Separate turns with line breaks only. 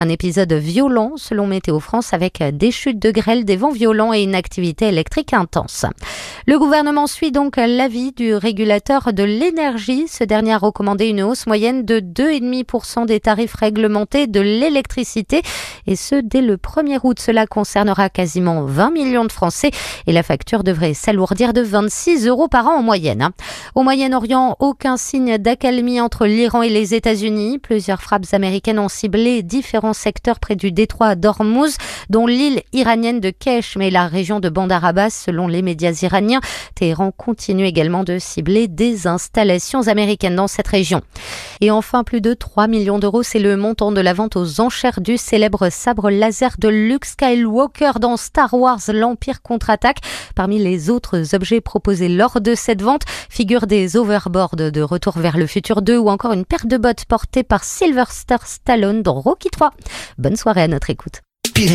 Un épisode violent selon Météo France avec des chutes de grêle, des vents violents et une activité électrique intense. Le gouvernement suit donc l'avis du régulateur de l'énergie. Ce dernier a recommandé une hausse moyenne de 2,5% des tarifs réglementés de l'électricité et ce dès le 1er août. Cela concernera quasiment 20 millions de Français et la facture devrait s'alourdir de 26 € par an en moyenne. Au Moyen-Orient, aucun signe d'accalmie entre l'Iran et les États-Unis. Plusieurs frappes américaines ont ciblé différents secteurs près du détroit d'Ormuz, dont l'île iranienne de Kesh, mais la région de Bandar Abbas, selon les médias iraniens. Téhéran continue également de cibler des installations américaines dans cette région. Et enfin, plus de 3 millions d'euros, c'est le montant de la vente aux enchères du célèbre sabre laser de Luke Skywalker dans Star Wars, l'Empire contre-attaque. Parmi les autres objets proposés lors de cette vente figurent des overboards de Retour vers le futur 2 ou encore une paire de bottes portée par Sylvester Stallone dans Rocky 3. Bonne soirée à notre écoute.